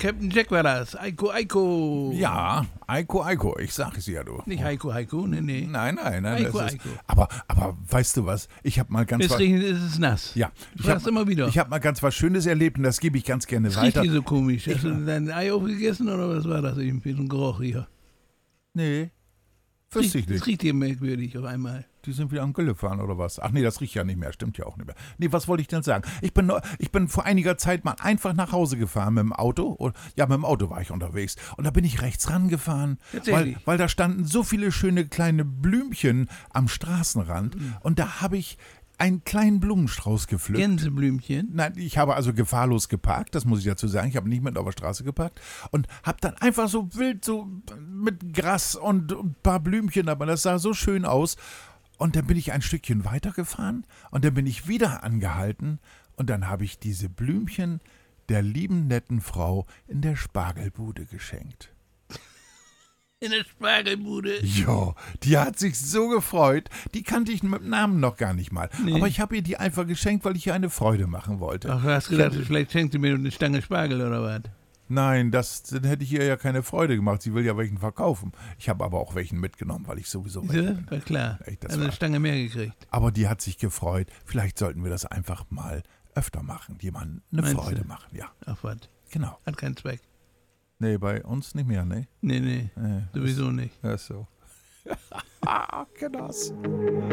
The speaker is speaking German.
Captain Jack war das. Eiko. Ja, Eiko, ich sag es ja, du. Nicht Heiko, nee. Nein. Eiko. Aber weißt du was? Ich habe mal ganz Wenn es regnet, ist es nass. Ja, Ich sag's immer wieder. Ich habe mal ganz was Schönes erlebt und das gebe ich ganz gerne Das riecht weiter. hier so komisch. Hast du dein Ei aufgegessen oder was war das eben für so ein Geruch hier? Nee, wüsste ich Das nicht. riecht hier merkwürdig auf einmal. Die sind wieder am Gülle fahren oder was? Ach nee, das riecht ja nicht mehr, stimmt ja auch nicht mehr. Nee, was wollte ich denn sagen? Ich bin vor einiger Zeit mal einfach nach Hause gefahren mit dem Auto. Ja, mit dem Auto war ich unterwegs. Und da bin ich rechts rangefahren, weil da standen so viele schöne kleine Blümchen am Straßenrand. Und da habe ich einen kleinen Blumenstrauß gepflückt. Gänseblümchen. Nein, ich habe also gefahrlos geparkt, das muss ich dazu sagen. Ich habe nicht mit auf der Straße geparkt und habe dann einfach so wild, so mit Gras und ein paar Blümchen, aber das sah so schön aus. Und dann bin ich ein Stückchen weitergefahren und dann bin ich wieder angehalten und dann habe ich diese Blümchen der lieben, netten Frau in der Spargelbude geschenkt. In der Spargelbude. Ja, die hat sich so gefreut. Die kannte ich mit Namen noch gar nicht mal. Nee. Aber ich habe ihr die einfach geschenkt, weil ich ihr eine Freude machen wollte. Ach, du hast gedacht, vielleicht schenkt sie mir eine Stange Spargel oder was? Nein, dann hätte ich ihr ja keine Freude gemacht. Sie will ja welchen verkaufen. Ich habe aber auch welchen mitgenommen, weil ich sowieso Ja, war klar. Echt, das Hat eine war- Stange mehr gekriegt. Aber die hat sich gefreut. Vielleicht sollten wir das einfach mal öfter machen. Jemandem eine Meinst Freude du? machen. Ja, Ach was, genau. hat keinen Zweck. Nee, bei uns nicht mehr, ne? Nee, Nee, sowieso nicht. das ist so. Genoss.